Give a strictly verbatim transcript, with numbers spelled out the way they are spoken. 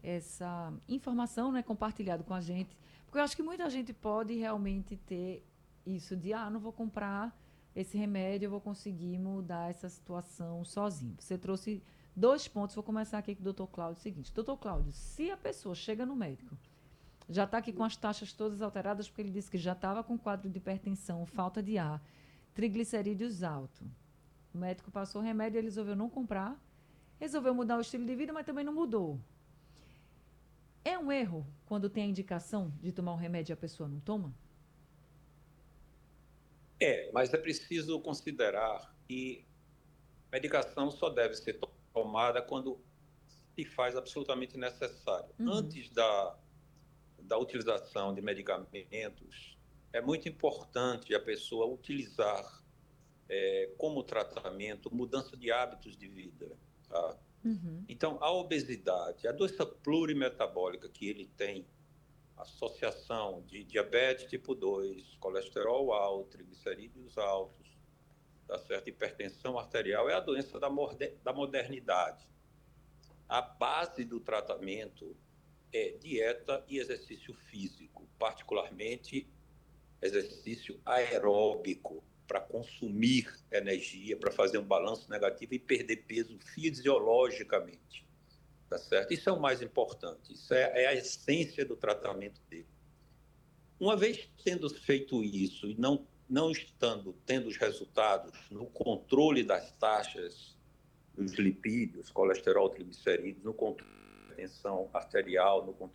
essa informação, né, compartilhada com a gente, porque eu acho que muita gente pode realmente ter isso de, ah, não vou comprar esse remédio, eu vou conseguir mudar essa situação sozinho. Você trouxe dois pontos, vou começar aqui com o doutor Cláudio. Seguinte, doutor Cláudio, se a pessoa chega no médico, já está aqui com as taxas todas alteradas, porque ele disse que já estava com quadro de hipertensão, falta de ar, triglicerídeos alto. O médico passou o remédio, ele resolveu não comprar, resolveu mudar o estilo de vida, mas também não mudou. É um erro quando tem a indicação de tomar o remédio e a pessoa não toma? É, mas é preciso considerar que medicação só deve ser to- tomada quando se faz absolutamente necessário. Uhum. Antes da, da utilização de medicamentos, é muito importante a pessoa utilizar é, como tratamento mudança de hábitos de vida, tá? Uhum. Então, a obesidade, a doença plurimetabólica que ele tem, associação de diabetes tipo dois, colesterol alto, triglicerídeos altos, tá certo? Hipertensão arterial, é a doença da, morde- da modernidade. A base do tratamento é dieta e exercício físico, particularmente exercício aeróbico, para consumir energia, para fazer um balanço negativo e perder peso fisiologicamente, tá certo? Isso é o mais importante, isso é, é a essência do tratamento dele. Uma vez tendo feito isso e não, não estando tendo os resultados no controle das taxas dos lipídios, colesterol, triglicerídeos, no controle da tensão arterial, no controle